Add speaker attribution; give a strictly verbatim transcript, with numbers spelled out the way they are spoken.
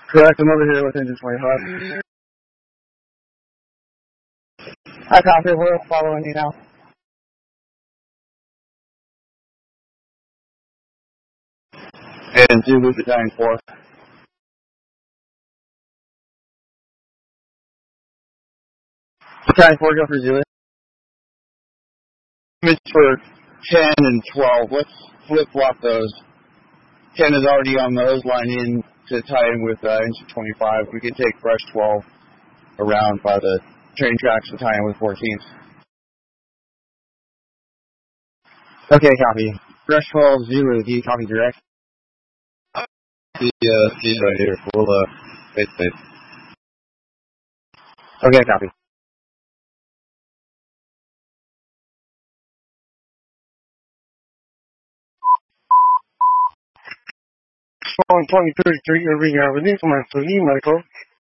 Speaker 1: Correct, I'm over here with engine twenty-five. I copy, we're following you now. And Zulu Battalion four. Battalion four, go for Zulu. Image for ten and twelve, let's flip-flop those. ten is already on those, line in to tie in with uh, engine twenty-five. We can take brush twelve around by the train tracks to tie in with fourteen. Okay, copy. Brush twelve, Zulu, do you copy direct?
Speaker 2: See, uh, see right here. We'll, uh, wait, wait.
Speaker 1: Okay, copy. Phone twenty thirty-three, Irving Avenue, Command three, Michael.